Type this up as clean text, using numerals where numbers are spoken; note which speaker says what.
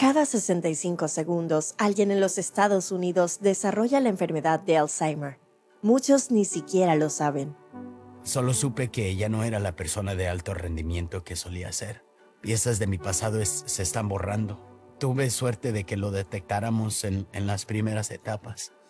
Speaker 1: Cada 65 segundos, alguien en los Estados Unidos desarrolla la enfermedad de Alzheimer. Muchos ni siquiera lo saben.
Speaker 2: Solo supe que ella no era la persona de alto rendimiento que solía ser. Piezas de mi pasado se están borrando. Tuve suerte de que lo detectáramos en las primeras etapas.